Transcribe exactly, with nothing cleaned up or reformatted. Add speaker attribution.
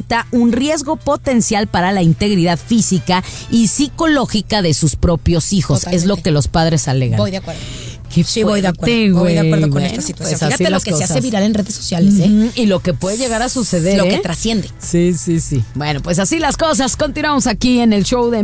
Speaker 1: representa un riesgo potencial para la integridad física y psicológica de sus propios hijos. Totalmente. Es lo que los padres alegan.
Speaker 2: Voy de acuerdo.
Speaker 1: Qué
Speaker 2: sí, voy de acuerdo.
Speaker 1: Fuerte,
Speaker 2: voy de acuerdo con
Speaker 1: bueno,
Speaker 2: esta situación.
Speaker 1: Pues
Speaker 2: Fíjate lo que
Speaker 1: cosas.
Speaker 2: se hace viral en redes sociales, ¿eh?
Speaker 1: Mm-hmm. Y lo que puede llegar a suceder.
Speaker 2: Lo
Speaker 1: ¿eh?
Speaker 2: que trasciende.
Speaker 1: Sí, sí, sí. Bueno, pues así las cosas. Continuamos aquí en el show de